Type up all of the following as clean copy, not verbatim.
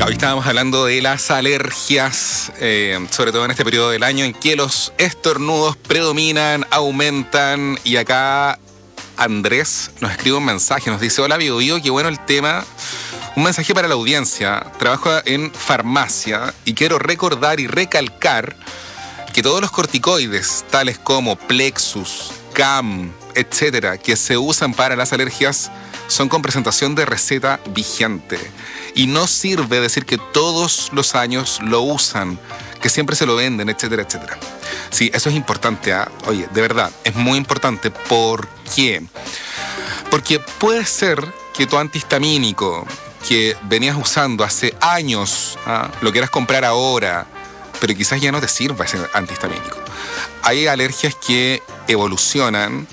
Hoy estábamos hablando de las alergias, sobre todo en este periodo del año en que los estornudos predominan, aumentan. Y acá Andrés nos escribe un mensaje, nos dice: hola Bio Bio, qué bueno el tema. Un mensaje para la audiencia. Trabajo en farmacia y quiero recordar y recalcar que todos los corticoides, tales como Plexus, CAM, etcétera, que se usan para las alergias, son con presentación de receta vigente. Y no sirve decir que todos los años lo usan, que siempre se lo venden, etcétera, etcétera. Sí, eso es importante, ¿eh? Oye, de verdad, es muy importante. ¿Por qué? Porque puede ser que tu antihistamínico que venías usando hace años, lo quieras comprar ahora, pero quizás ya no te sirva ese antihistamínico. Hay alergias que evolucionan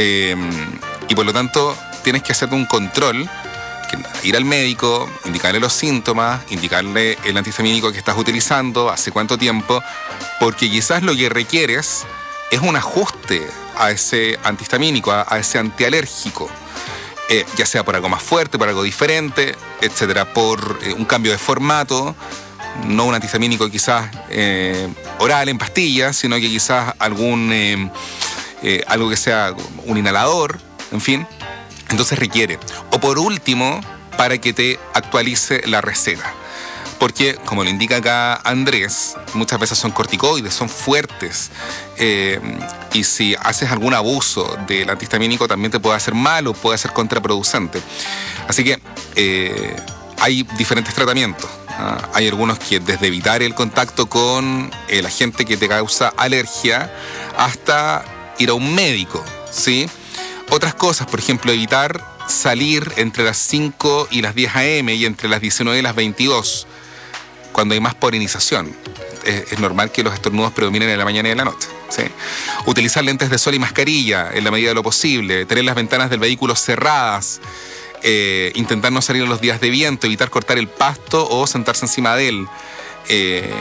y por lo tanto tienes que hacer un control, ir al médico, indicarle los síntomas, indicarle el antihistamínico que estás utilizando, hace cuánto tiempo, porque quizás lo que requieres es un ajuste a ese antihistamínico, a ese antialérgico, ya sea por algo más fuerte, por algo diferente, etcétera, por un cambio de formato, no un antihistamínico quizás oral en pastillas, sino que quizás algo que sea un inhalador, en fin. Entonces requiere. O por último, para que te actualice la receta. Porque, como lo indica acá Andrés, muchas veces son corticoides, son fuertes. Y si haces algún abuso del antihistamínico también te puede hacer mal o puede ser contraproducente. Así que hay diferentes tratamientos. Hay algunos que desde evitar el contacto con el agente que te causa alergia hasta ir a un médico, ¿sí? Otras cosas, por ejemplo, evitar salir entre las 5 y las 10 a.m. y entre las 19 y las 22, cuando hay más polinización. Es normal que los estornudos predominen en la mañana y en la noche, ¿sí? Utilizar lentes de sol y mascarilla en la medida de lo posible, tener las ventanas del vehículo cerradas, intentar no salir en los días de viento, evitar cortar el pasto o sentarse encima de él.